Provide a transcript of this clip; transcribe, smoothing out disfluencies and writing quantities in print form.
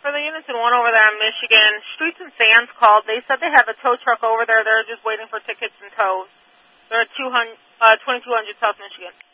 For the units in one over there in Michigan, Streets and Sands called. They said they have a tow truck over there. They're just waiting for tickets and tows. They're at 2200 South Michigan.